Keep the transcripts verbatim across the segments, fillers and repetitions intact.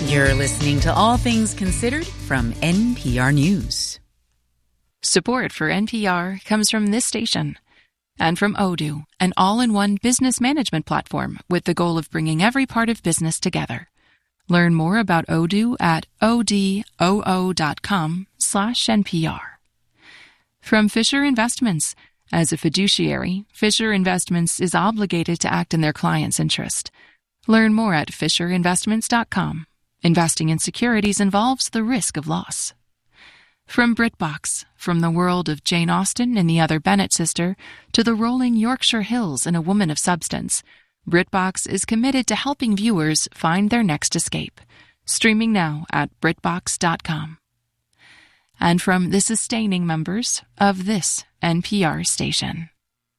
You're listening to All Things Considered from N P R News. Support for N P R comes from this station and from Odoo, an all-in-one business management platform with the goal of bringing every part of business together. Learn more about Odoo at odoo.com slash NPR. From Fisher Investments. As a fiduciary, Fisher Investments is obligated to act in their client's interest. Learn more at fisher investments dot com. Investing in securities involves the risk of loss. From BritBox, from the world of Jane Austen and the Other Bennet Sister to the rolling Yorkshire Hills and A Woman of Substance, BritBox is committed to helping viewers find their next escape. Streaming now at britbox dot com. And from the sustaining members of this N P R station.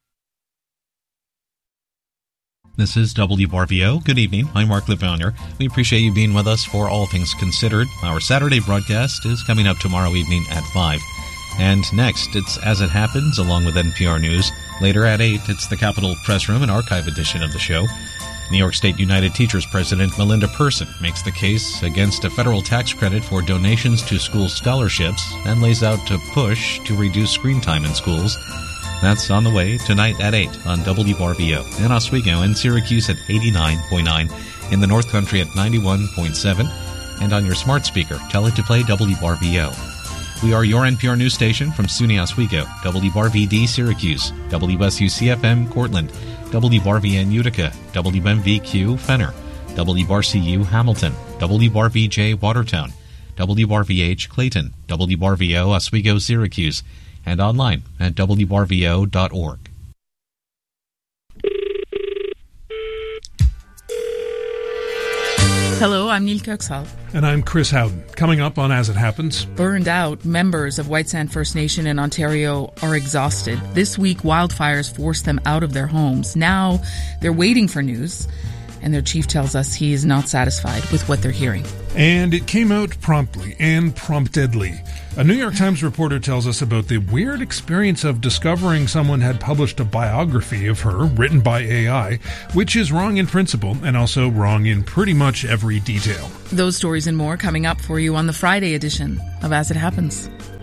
This is W R V O. Good evening. I'm Mark Levonier. We appreciate you being with us for All Things Considered. Our Saturday broadcast is coming up tomorrow evening at five. And next, it's As It Happens, along with N P R News. Later at eight, it's the Capitol Press Room, an archive edition of the show. New York State United Teachers President Melinda Person makes the case against a federal tax credit for donations to school scholarships and lays out a push to reduce screen time in schools. That's on the way tonight at eight on W R V O in Oswego and Syracuse at eighty-nine point nine, in the North Country at ninety-one point seven, and on your smart speaker, tell it to play W R V O. We are your N P R news station from SUNY Oswego, W R V D Syracuse, W S U C F M Cortland, W R V N Utica, W M V Q Fenner, W R C U Hamilton, W R V J Watertown, W R V H Clayton, W R V O Oswego Syracuse, and online at W R V O dot org. Hello, I'm Neil Kirksall. And I'm Chris Howden. Coming up on As It Happens. Burned out, members of White Sand First Nation in Ontario are exhausted. This week, wildfires forced them out of their homes. Now, they're waiting for news, and their chief tells us he is not satisfied with what they're hearing. And it came out promptly and promptedly. A New York Times reporter tells us about the weird experience of discovering someone had published a biography of her written by A I, which is wrong in principle and also wrong in pretty much every detail. Those stories and more coming up for you on the Friday edition of As It Happens.